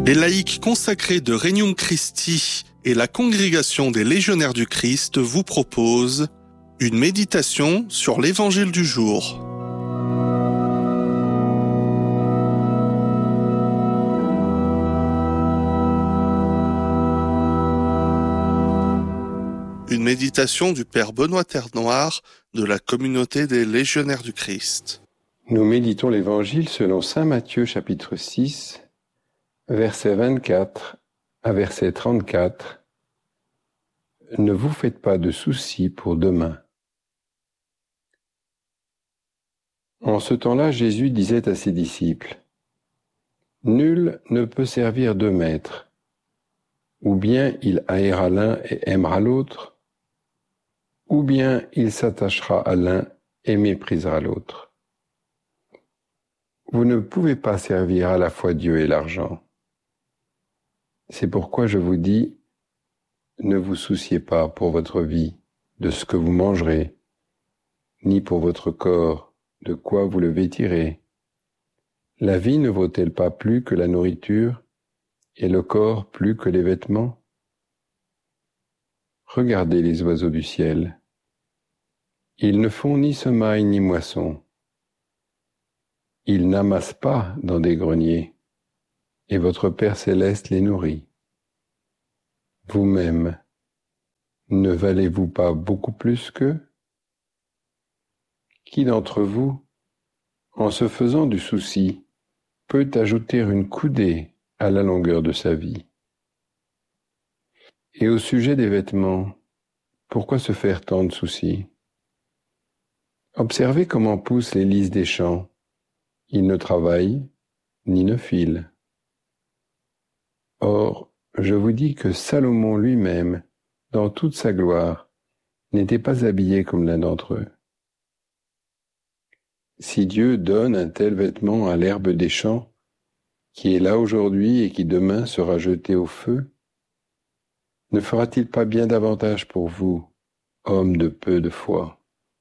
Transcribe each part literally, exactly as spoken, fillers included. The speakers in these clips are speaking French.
Les laïcs consacrés de Regnum Christi et la Congrégation des Légionnaires du Christ vous proposent une méditation sur l'Évangile du jour. Une méditation du Père Benoît Ternoir de la Communauté des Légionnaires du Christ. Nous méditons l'Évangile selon saint Matthieu chapitre six, verset vingt-quatre à verset trente-quatre. Ne vous faites pas de soucis pour demain. En ce temps-là, Jésus disait à ses disciples, « Nul ne peut servir deux maîtres. Ou bien il haïra l'un et aimera l'autre, ou bien il s'attachera à l'un et méprisera l'autre. Vous ne pouvez pas servir à la fois Dieu et l'argent. C'est pourquoi je vous dis, ne vous souciez pas pour votre vie de ce que vous mangerez, ni pour votre corps de quoi vous le vêtirez. La vie ne vaut-elle pas plus que la nourriture, et le corps plus que les vêtements? Regardez les oiseaux du ciel. Ils ne font ni semaille ni moisson. Ils n'amassent pas dans des greniers, et votre Père céleste les nourrit. Vous-même, ne valez-vous pas beaucoup plus qu'eux? Qui d'entre vous, en se faisant du souci, peut ajouter une coudée à la longueur de sa vie? Et au sujet des vêtements, pourquoi se faire tant de soucis? Observez comment poussent les lys des champs. Ils ne travaillent ni ne filent. Or, je vous dis que Salomon lui-même, dans toute sa gloire, n'était pas habillé comme l'un d'entre eux. Si Dieu donne un tel vêtement à l'herbe des champs, qui est là aujourd'hui et qui demain sera jeté au feu, ne fera-t-il pas bien davantage pour vous, hommes de peu de foi?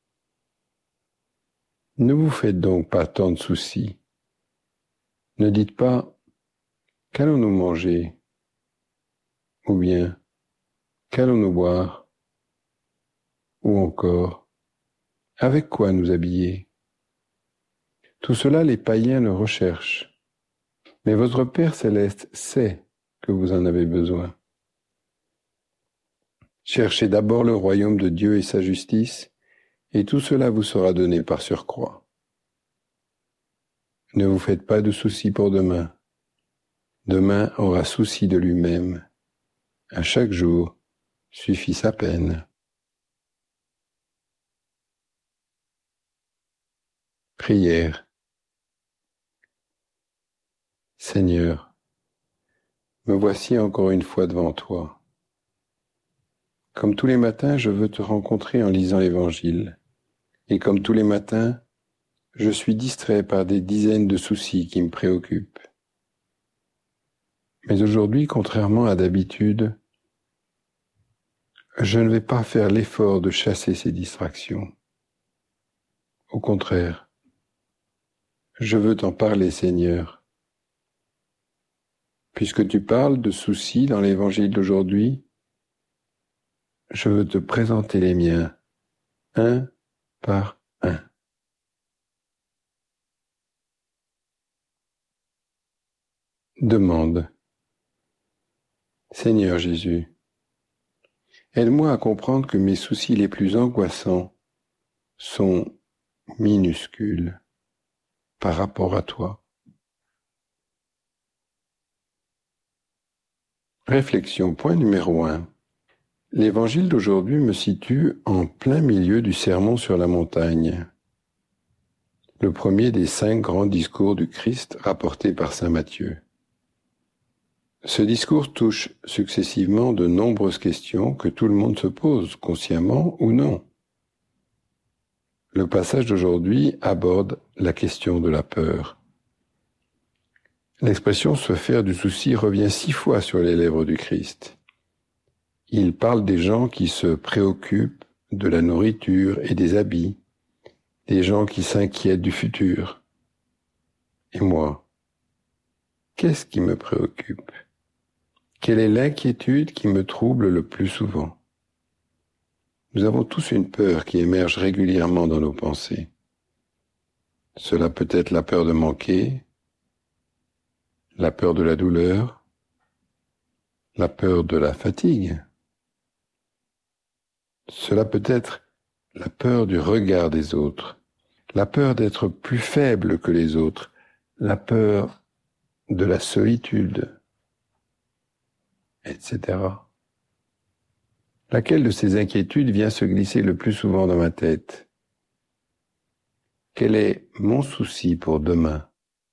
Ne vous faites donc pas tant de soucis. Ne dites pas « Qu'allons-nous manger ?» ou bien « Qu'allons-nous boire ?» ou encore « Avec quoi nous habiller ?» Tout cela, les païens le recherchent. Mais votre Père céleste sait que vous en avez besoin. Cherchez d'abord le royaume de Dieu et sa justice, et tout cela vous sera donné par surcroît. Ne vous faites pas de soucis pour demain. Demain aura souci de lui-même. À chaque jour suffit sa peine. Prière. Seigneur, me voici encore une fois devant toi. Comme tous les matins, je veux te rencontrer en lisant l'Évangile. Et comme tous les matins, je suis distrait par des dizaines de soucis qui me préoccupent. Mais aujourd'hui, contrairement à d'habitude, je ne vais pas faire l'effort de chasser ces distractions. Au contraire, je veux t'en parler, Seigneur. Puisque tu parles de soucis dans l'Évangile d'aujourd'hui, je veux te présenter les miens, un par un. Demande. Seigneur Jésus, aide-moi à comprendre que mes soucis les plus angoissants sont minuscules par rapport à toi. Réflexion, point numéro un. L'Évangile d'aujourd'hui me situe en plein milieu du sermon sur la montagne, le premier des cinq grands discours du Christ rapportés par saint Matthieu. Ce discours touche successivement de nombreuses questions que tout le monde se pose, consciemment ou non. Le passage d'aujourd'hui aborde la question de la peur. L'expression « se faire du souci » revient six fois sur les lèvres du Christ. Il parle des gens qui se préoccupent de la nourriture et des habits, des gens qui s'inquiètent du futur. Et moi, Qu'est-ce qui me préoccupe? Quelle est l'inquiétude qui me trouble le plus souvent? Nous avons tous une peur qui émerge régulièrement dans nos pensées. Cela peut être la peur de manquer, la peur de la douleur, la peur de la fatigue. Cela peut être la peur du regard des autres, la peur d'être plus faible que les autres, la peur de la solitude, et cetera. Laquelle de ces inquiétudes vient se glisser le plus souvent dans ma tête? Quel est mon souci pour demain?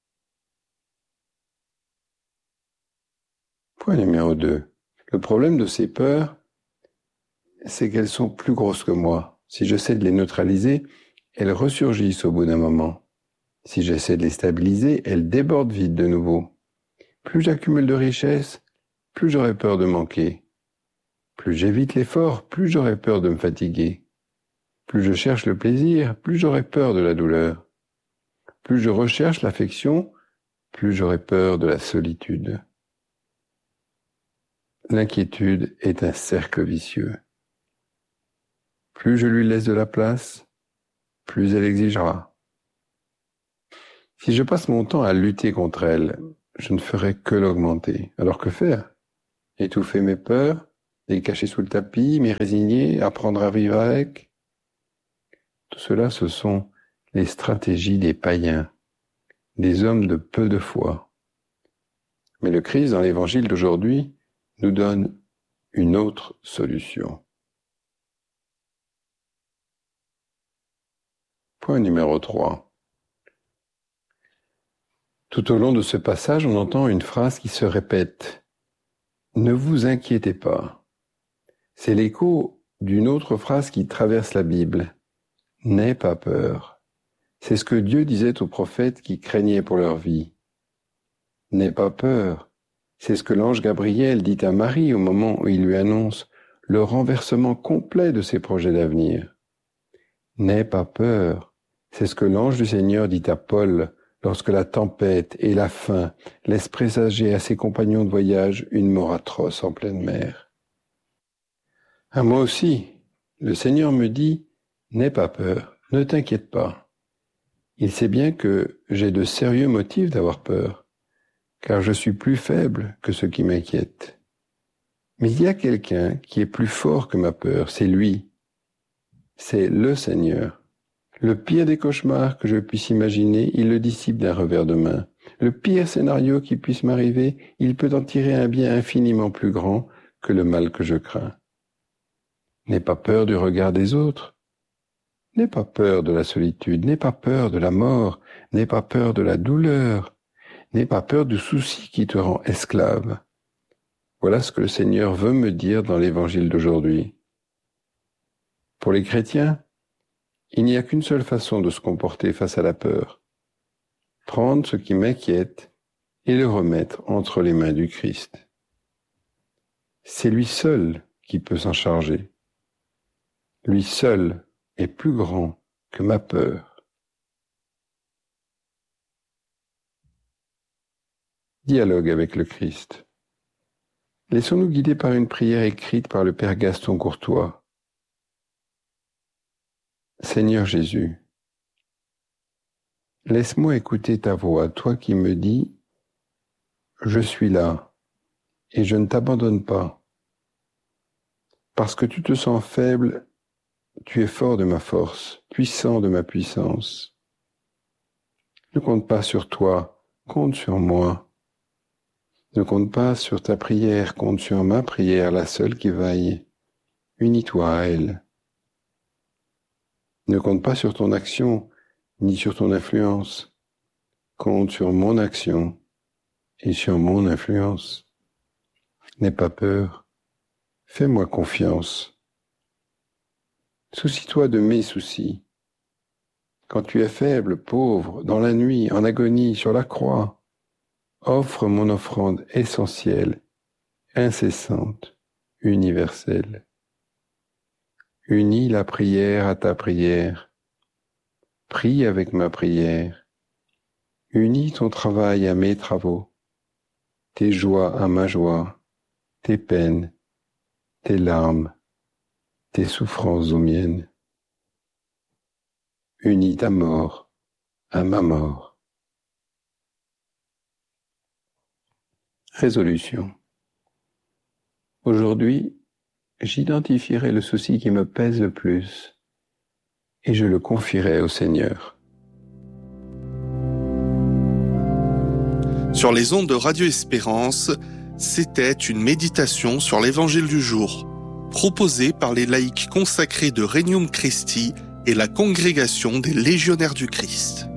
Point numéro deux. Le problème de ces peurs, c'est qu'elles sont plus grosses que moi. Si j'essaie de les neutraliser, elles ressurgissent au bout d'un moment. Si j'essaie de les stabiliser, elles débordent vite de nouveau. Plus j'accumule de richesses, plus j'aurai peur de manquer. Plus j'évite l'effort, plus j'aurai peur de me fatiguer. Plus je cherche le plaisir, plus j'aurai peur de la douleur. Plus je recherche l'affection, plus j'aurai peur de la solitude. L'inquiétude est un cercle vicieux. Plus je lui laisse de la place, plus elle exigera. Si je passe mon temps à lutter contre elle, je ne ferai que l'augmenter. Alors que faire? Étouffer mes peurs, les cacher sous le tapis, m'y résigner, apprendre à vivre avec? Tout cela, ce sont les stratégies des païens, des hommes de peu de foi. Mais le Christ, dans l'évangile d'aujourd'hui, nous donne une autre solution. Point numéro trois. Tout au long de ce passage, on entend une phrase qui se répète. Ne vous inquiétez pas. C'est l'écho d'une autre phrase qui traverse la Bible. N'aie pas peur. C'est ce que Dieu disait aux prophètes qui craignaient pour leur vie. N'aie pas peur. C'est ce que l'ange Gabriel dit à Marie au moment où il lui annonce le renversement complet de ses projets d'avenir. N'aie pas peur. C'est ce que l'ange du Seigneur dit à Paul lorsque la tempête et la faim laissent présager à ses compagnons de voyage une mort atroce en pleine mer. À moi aussi, le Seigneur me dit « N'aie pas peur, ne t'inquiète pas ». Il sait bien que j'ai de sérieux motifs d'avoir peur, car je suis plus faible que ce qui m'inquiète. Mais il y a quelqu'un qui est plus fort que ma peur, c'est lui. C'est le Seigneur. Le pire des cauchemars que je puisse imaginer, il le dissipe d'un revers de main. Le pire scénario qui puisse m'arriver, il peut en tirer un bien infiniment plus grand que le mal que je crains. N'aie pas peur du regard des autres. N'aie pas peur de la solitude, n'aie pas peur de la mort, n'aie pas peur de la douleur, n'aie pas peur du souci qui te rend esclave. Voilà ce que le Seigneur veut me dire dans l'évangile d'aujourd'hui. Pour les chrétiens, il n'y a qu'une seule façon de se comporter face à la peur. Prendre ce qui m'inquiète et le remettre entre les mains du Christ. C'est lui seul qui peut s'en charger. Lui seul est plus grand que ma peur. Dialogue avec le Christ. Laissons-nous guider par une prière écrite par le Père Gaston Courtois. Seigneur Jésus, laisse-moi écouter ta voix, toi qui me dis « Je suis là et je ne t'abandonne pas. Parce que tu te sens faible, tu es fort de ma force, puissant de ma puissance. Ne compte pas sur toi, compte sur moi. Ne compte pas sur ta prière, compte sur ma prière, la seule qui vaille. Unis-toi à elle. Ne compte pas sur ton action, ni sur ton influence. Compte sur mon action et sur mon influence. N'aie pas peur, fais-moi confiance. Soucie-toi de mes soucis. Quand tu es faible, pauvre, dans la nuit, en agonie, sur la croix, offre mon offrande essentielle, incessante, universelle. Unis la prière à ta prière. Prie avec ma prière. Unis ton travail à mes travaux. tes joies à ma joie, tes peines, tes larmes, tes souffrances aux miennes. Unis ta mort à ma mort. Résolution. Aujourd'hui, j'identifierai le souci qui me pèse le plus et je le confierai au Seigneur. Sur les ondes de Radio Espérance, c'était une méditation sur l'Évangile du jour, proposée par les laïcs consacrés de Regnum Christi et la Congrégation des Légionnaires du Christ.